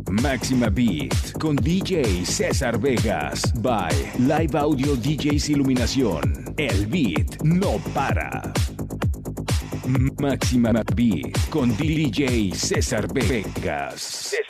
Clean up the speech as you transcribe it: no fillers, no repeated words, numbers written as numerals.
Máxima Beat con DJ César Vegas by Live Audio DJs Iluminación. El beat no para. Máxima Beat con DJ César Vegas.